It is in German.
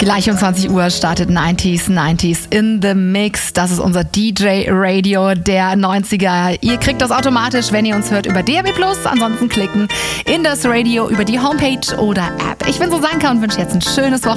Gleich um 20 Uhr startet 90s in the Mix. Das ist unser DJ-Radio der 90er. Ihr kriegt das automatisch, wenn ihr uns hört, über DAB+. Ansonsten klicken in das Radio über die Homepage oder App. Ich bin Susanka und wünsche jetzt ein schönes Wochenende.